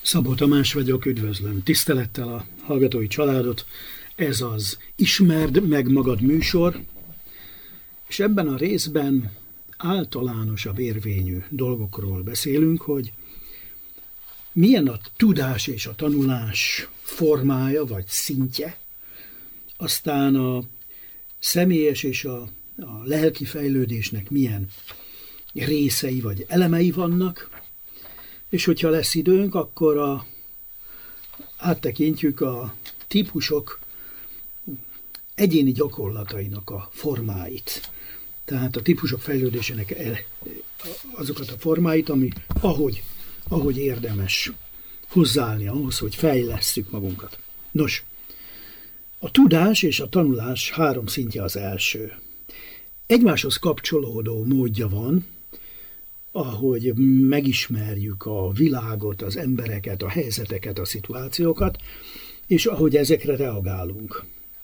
Szabó Tamás vagyok, üdvözlöm tisztelettel a hallgatói családot. Ez az Ismerd meg magad műsor, és ebben a részben általánosabb érvényű dolgokról beszélünk, hogy milyen a tudás és a tanulás formája vagy szintje, aztán a személyes és a lelki fejlődésnek milyen részei vagy elemei vannak, és hogyha lesz időnk, akkor áttekintjük a típusok egyéni gyakorlatainak a formáit. Tehát a típusok fejlődésének azokat a formáit, ahogy érdemes hozzáállni ahhoz, hogy fejlesszük magunkat. Nos, a tudás és a tanulás 3 szintje az első. Egymáshoz kapcsolódó módja van, ahogy megismerjük a világot, az embereket, a helyzeteket, a szituációkat, és ahogy ezekre reagálunk.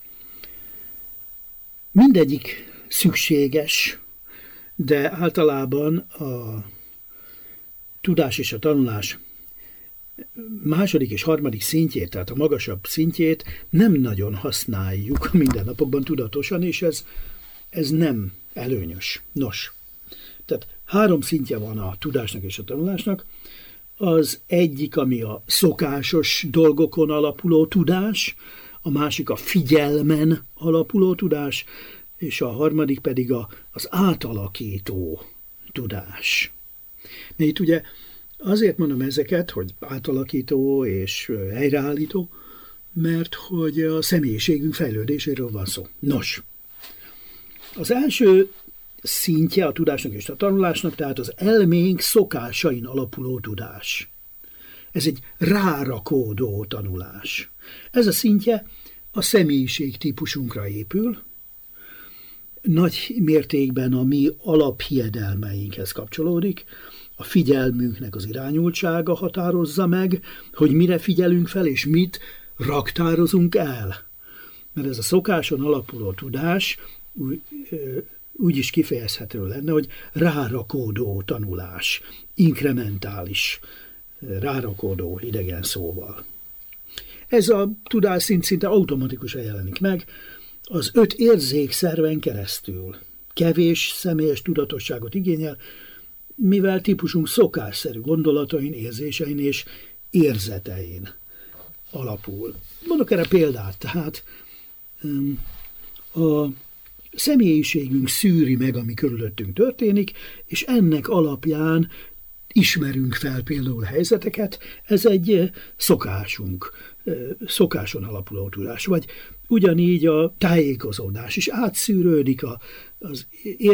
Mindegyik szükséges, de általában a tudás és a tanulás második és harmadik szintjét, tehát a magasabb szintjét nem nagyon használjuk a mindennapokban tudatosan, és ez nem előnyös. Nos, tehát 3 szintje van a tudásnak és a tanulásnak. Az egyik, ami a szokásos dolgokon alapuló tudás, a másik a figyelmen alapuló tudás, és a harmadik pedig az átalakító tudás. De itt ugye azért mondom ezeket, hogy átalakító és helyreállító, mert hogy a személyiségünk fejlődéséről van szó. Nos, az első szintje a tudásnak és a tanulásnak, tehát az elménk szokásain alapuló tudás. Ez egy rárakódó tanulás. Ez a szintje a személyiség típusunkra épül, nagy mértékben a mi alaphiedelmeinkhez kapcsolódik, a figyelmünknek az irányultsága határozza meg, hogy mire figyelünk fel, és mit raktározunk el. Mert ez a szokáson alapuló tudás úgy is kifejezhető lenne, hogy rárakódó tanulás, inkrementális, rárakódó idegen szóval. Ez a tudásszint szinte automatikusan jelenik meg az 5 érzékszerven keresztül. Kevés személyes tudatosságot igényel, mivel típusunk szokásszerű gondolatain, érzésein és érzetein alapul. Mondok erre példát, tehát a személyiségünk szűri meg, ami körülöttünk történik, és ennek alapján ismerünk fel például helyzeteket, ez egy szokásunk, szokáson alapuló tudás. Vagy ugyanígy a tájékozódás is átszűrődik az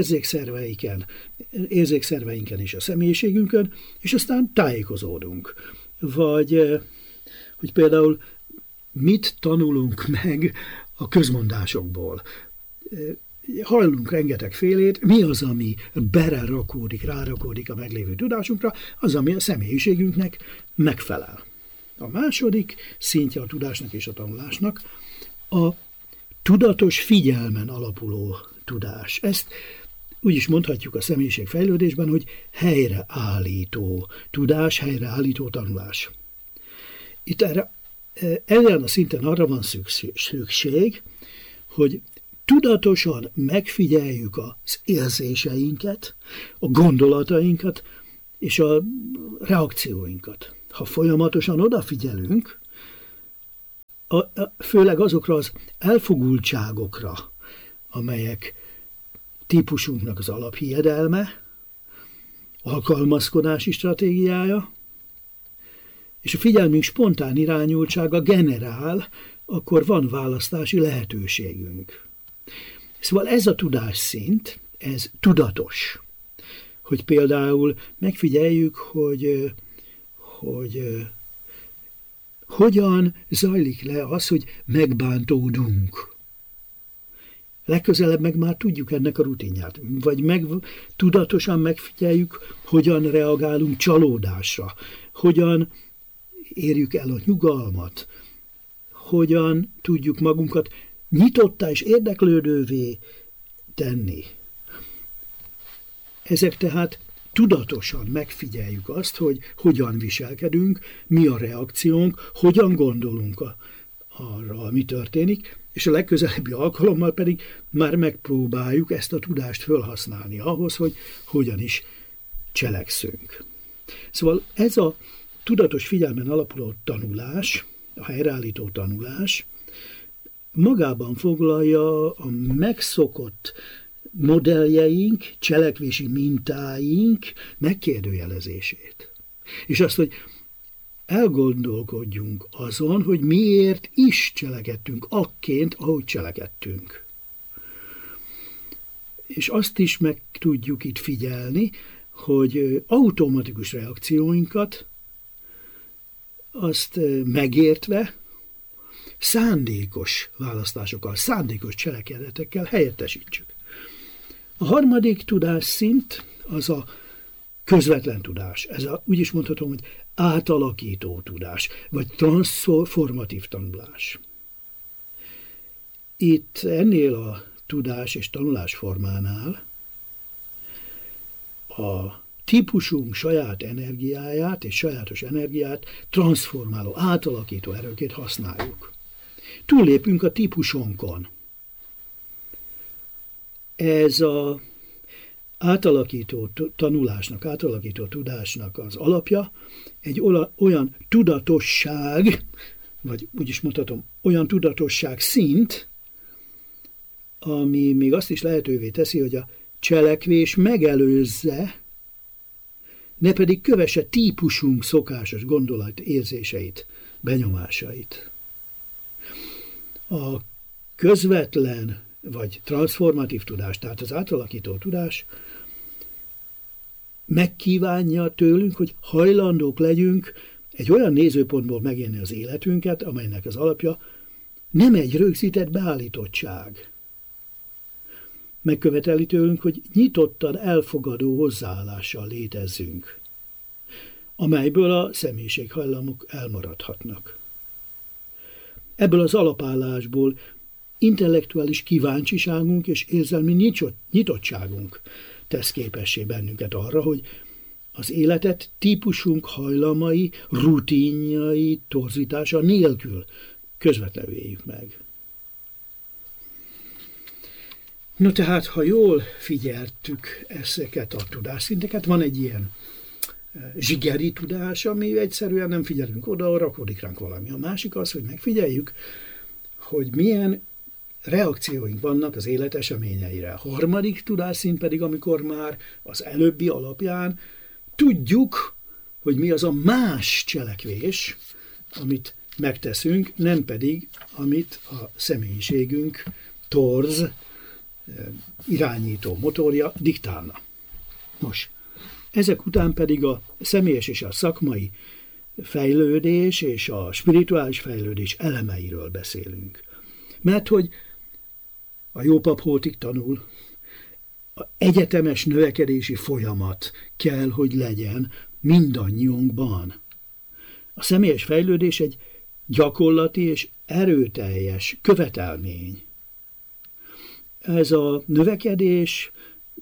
érzékszerveinken és a személyiségünkön, és aztán tájékozódunk. Vagy hogy például mit tanulunk meg a közmondásokból. Hallunk rengetegfélét, mi az, ami rárakódik a meglévő tudásunkra, az, ami a személyiségünknek megfelel. A második szintje a tudásnak és a tanulásnak a tudatos figyelmen alapuló tudás. Ezt úgy is mondhatjuk a személyiségfejlődésben, hogy helyreállító tudás, helyreállító tanulás. Itt ezen a szinten arra van szükség, hogy tudatosan megfigyeljük az érzéseinket, a gondolatainkat és a reakcióinkat. Ha folyamatosan odafigyelünk, főleg azokra az elfogultságokra, amelyek típusunknak az alaphiedelme, alkalmazkodási stratégiája, és a figyelmünk spontán irányultsága generál, akkor van választási lehetőségünk. Szóval ez a tudásszint, ez tudatos, hogy például megfigyeljük, hogy hogyan zajlik le az, hogy megbántódunk. Legközelebb meg már tudjuk ennek a rutinját, vagy tudatosan megfigyeljük, hogyan reagálunk csalódásra, hogyan érjük el a nyugalmat, hogyan tudjuk magunkat nyitottá és érdeklődővé tenni. Ezek tehát tudatosan megfigyeljük azt, hogy hogyan viselkedünk, mi a reakciónk, hogyan gondolunk arra, ami történik, és a legközelebbi alkalommal pedig már megpróbáljuk ezt a tudást felhasználni ahhoz, hogy hogyan is cselekszünk. Szóval ez a tudatos figyelmen alapuló tanulás, a helyreállító tanulás magában foglalja a megszokott modelljeink, cselekvési mintáink megkérdőjelezését. És azt, hogy elgondolkodjunk azon, hogy miért is cselekedtünk akként, ahogy cselekedtünk. És azt is meg tudjuk itt figyelni, hogy automatikus reakcióinkat azt megértve szándékos választásokkal, szándékos cselekedetekkel helyettesítsük. A harmadik tudásszint az a közvetlen tudás. Ez úgy is mondhatom, hogy átalakító tudás, vagy transformatív tanulás. Itt ennél a tudás és tanulás formánál a típusunk saját energiáját és sajátos energiát transformáló, átalakító erőket használjuk. Túllépünk a típusonkon. Ez a átalakító tanulásnak, átalakító tudásnak az alapja egy olyan tudatosság, vagy úgy is mondhatom, olyan tudatosság szint, ami még azt is lehetővé teszi, hogy a cselekvés megelőzze, ne pedig kövesse típusunk szokásos gondolat érzéseit, benyomásait. A közvetlen vagy transformatív tudás, tehát az átalakító tudás megkívánja tőlünk, hogy hajlandók legyünk egy olyan nézőpontból megélni az életünket, amelynek az alapja nem egy rögzített beállítottság. Megköveteli tőlünk, hogy nyitottan elfogadó hozzáállással létezzünk, amelyből a személyiséghajlamok elmaradhatnak. Ebből az alapállásból intellektuális kíváncsiságunk és érzelmi nyitottságunk tesz képessé bennünket arra, hogy az életet típusunk hajlamai, rutinjai torzítása nélkül közvetlenül éljük meg. No tehát, ha jól figyeltük ezeket a tudásszinteket, van egy ilyen zsigeri tudás, ami egyszerűen nem figyelünk oda, rakodik ránk valami. A másik az, hogy megfigyeljük, hogy milyen reakcióink vannak az élet eseményeire. A harmadik tudásszint pedig, amikor már az előbbi alapján tudjuk, hogy mi az a más cselekvés, amit megteszünk, nem pedig, amit a személyiségünk torz, irányító motorja diktálna. Nos, ezek után pedig a személyes és a szakmai fejlődés és a spirituális fejlődés elemeiről beszélünk. Mert hogy a jó pap hótig tanul, a egyetemes növekedési folyamat kell, hogy legyen mindannyiunkban. A személyes fejlődés egy gyakorlati és erőteljes követelmény. Ez a növekedés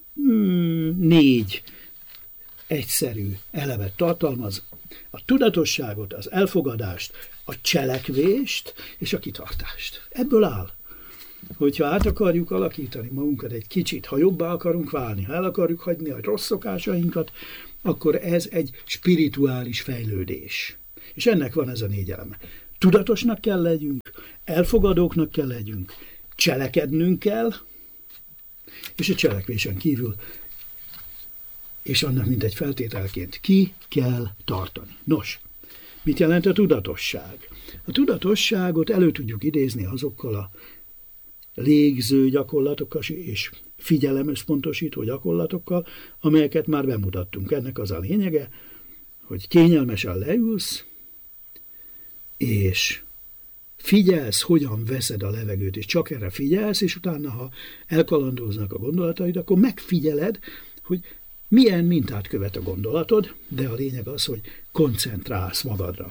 4 egyszerű elemet tartalmaz. A tudatosságot, az elfogadást, a cselekvést és a kitartást. Ebből áll. Hogyha át akarjuk alakítani magunkat egy kicsit, ha jobbá akarunk válni, ha el akarjuk hagyni a rossz szokásainkat, akkor ez egy spirituális fejlődés. És ennek van ez a 4 eleme. Tudatosnak kell legyünk, elfogadóknak kell legyünk, cselekednünk kell, és a cselekvésen kívül, és annak mindegy feltételként ki kell tartani. Nos, mit jelent a tudatosság? A tudatosságot elő tudjuk idézni azokkal a légző gyakorlatokkal és figyelemösszpontosító gyakorlatokkal, amelyeket már bemutattunk. Ennek az a lényege, hogy kényelmesen leülsz, és figyelsz, hogyan veszed a levegőt, és csak erre figyelsz, és utána, ha elkalandoznak a gondolataid, akkor megfigyeled, hogy milyen mintát követ a gondolatod, de a lényeg az, hogy koncentrálsz magadra.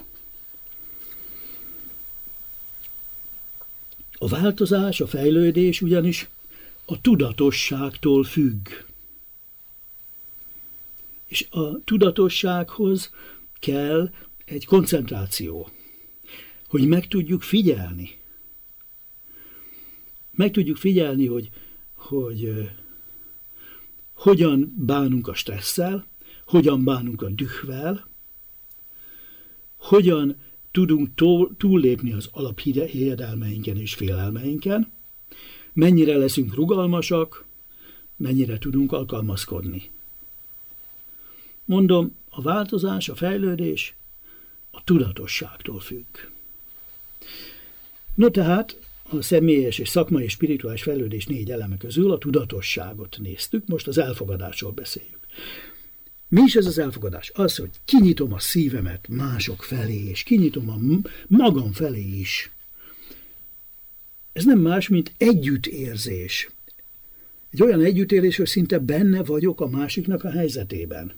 A változás, a fejlődés ugyanis a tudatosságtól függ. És a tudatossághoz kell egy koncentráció, hogy meg tudjuk figyelni. Meg tudjuk figyelni, hogy hogyan bánunk a stresszel, hogyan bánunk a dühvel, hogyan tudunk túllépni az alaphiedelmeinken és félelmeinken, mennyire leszünk rugalmasak, mennyire tudunk alkalmazkodni. Mondom, a változás, a fejlődés a tudatosságtól függ. No tehát, a személyes és szakmai és spirituális fejlődés 4 eleme közül a tudatosságot néztük, most az elfogadásról beszéljük. Mi is ez az elfogadás? Az, hogy kinyitom a szívemet mások felé, és kinyitom a magam felé is. Ez nem más, mint együttérzés. Egy olyan együttérzés, hogy szinte benne vagyok a másiknak a helyzetében.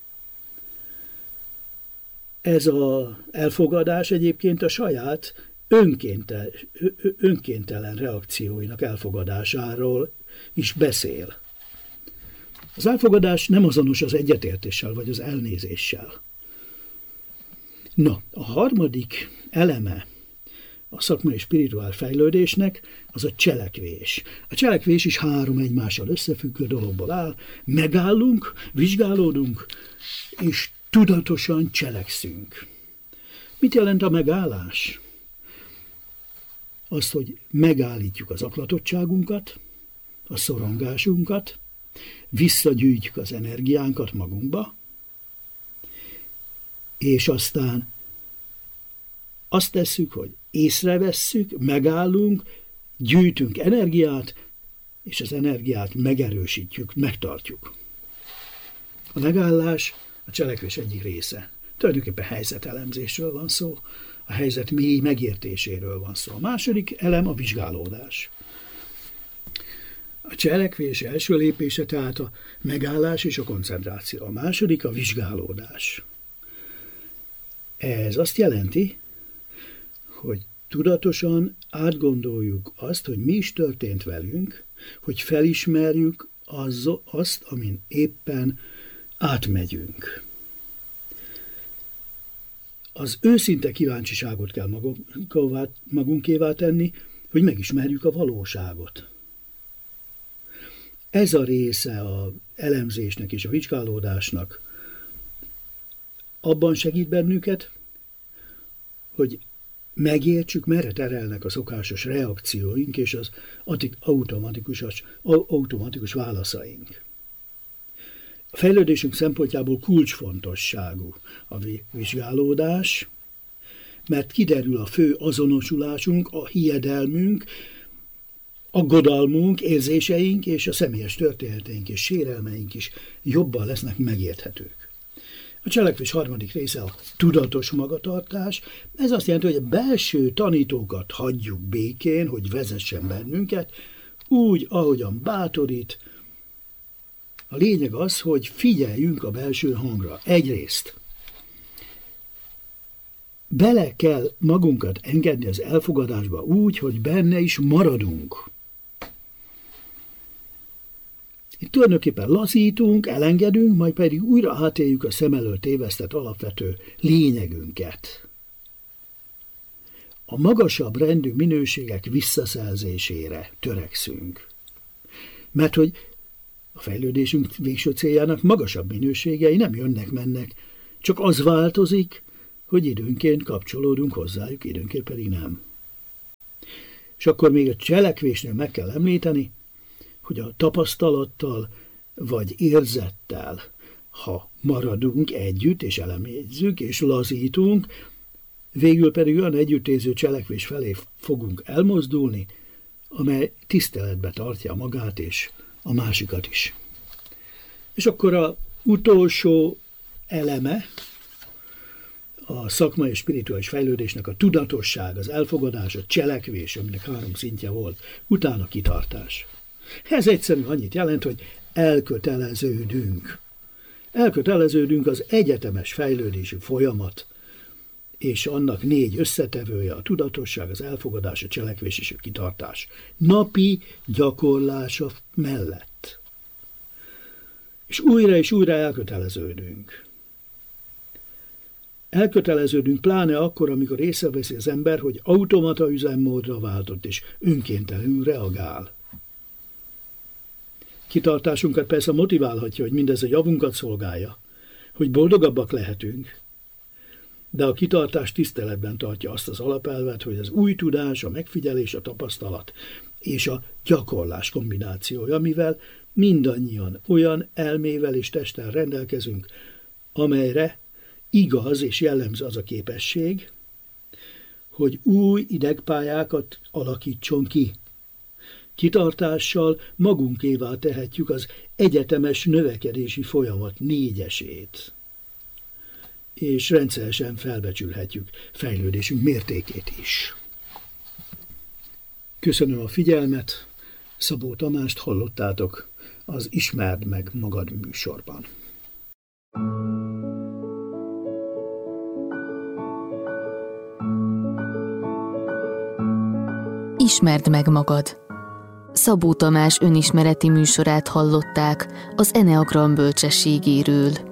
Ez az elfogadás egyébként a saját önkéntelen reakcióinak elfogadásáról is beszél. Az elfogadás nem azonos az egyetértéssel vagy az elnézéssel. Na, a harmadik eleme a szakmai és spirituál fejlődésnek az a cselekvés. A cselekvés is 3 egymással összefüggő dologból áll. Megállunk, vizsgálódunk, és tudatosan cselekszünk. Mit jelent a megállás? Azt, hogy megállítjuk az aklatottságunkat, a szorongásunkat, visszagyűjtjük az energiánkat magunkba, és aztán azt tesszük, hogy észrevesszük, megállunk, gyűjtünk energiát, és az energiát megerősítjük, megtartjuk. A megállás a cselekvés egyik része. Tulajdonképpen helyzetelemzésről van szó, a helyzet mély megértéséről van szó. A második elem a vizsgálódás. A cselekvés első lépése tehát a megállás és a koncentráció. A második a vizsgálódás. Ez azt jelenti, hogy tudatosan átgondoljuk azt, hogy mi is történt velünk, hogy felismerjük azt, amin éppen átmegyünk. Az őszinte kíváncsiságot kell magunkévá tenni, hogy megismerjük a valóságot. Ez a része az elemzésnek és a vizsgálódásnak abban segít bennünket, hogy megértsük, merre terelnek a szokásos reakcióink és az automatikus válaszaink. A fejlődésünk szempontjából kulcsfontosságú a vizsgálódás, mert kiderül a fő azonosulásunk, a hiedelmünk, aggodalmunk, érzéseink és a személyes történeteink és sérelmeink is jobban lesznek megérthetők. A cselekvés harmadik része a tudatos magatartás. Ez azt jelenti, hogy a belső tanítókat hagyjuk békén, hogy vezessen bennünket, úgy, ahogyan bátorít. A lényeg az, hogy figyeljünk a belső hangra. Egyrészt bele kell magunkat engedni az elfogadásba úgy, hogy benne is maradunk. Itt tulajdonképpen lazítunk, elengedünk, majd pedig újra átéljük a szem elől tévesztett alapvető lényegünket. A magasabb rendű minőségek visszaszerzésére törekszünk. Mert hogy a fejlődésünk végső céljának magasabb minőségei nem jönnek-mennek, csak az változik, hogy időnként kapcsolódunk hozzájuk, időnként pedig nem. És akkor még a cselekvésnél meg kell említeni, hogy a tapasztalattal vagy érzettel, ha maradunk együtt, és elemézzük, és lazítunk, végül pedig olyan együttérző cselekvés felé fogunk elmozdulni, amely tiszteletbe tartja magát és a másikat is. És akkor az utolsó eleme a szakmai és spirituális fejlődésnek a tudatosság, az elfogadás, a cselekvés, aminek 3 szintje volt, utána kitartás. Ez egyszerűen annyit jelent, hogy elköteleződünk. Elköteleződünk az egyetemes fejlődési folyamat, és annak 4 összetevője a tudatosság, az elfogadás, a cselekvés és a kitartás. Napi gyakorlása mellett. és újra elköteleződünk. Elköteleződünk pláne akkor, amikor észreveszi az ember, hogy automata üzemmódra váltott, és önkéntelenül reagál. Kitartásunkat persze motiválhatja, hogy mindez a javunkat szolgálja, hogy boldogabbak lehetünk, de a kitartás tiszteletben tartja azt az alapelvet, hogy az új tudás, a megfigyelés, a tapasztalat és a gyakorlás kombinációja, mivel mindannyian olyan elmével és testtel rendelkezünk, amelyre igaz és jellemző az a képesség, hogy új idegpályákat alakítson ki. Kitartással magunkévá tehetjük az egyetemes növekedési folyamat 4-esét, és rendszeresen felbecsülhetjük fejlődésünk mértékét is. Köszönöm a figyelmet, Szabó Tamást hallottátok az Ismerd meg magad műsorban. Ismerd meg magad. Szabó Tamás önismereti műsorát hallották az Eneagram bölcsességéről.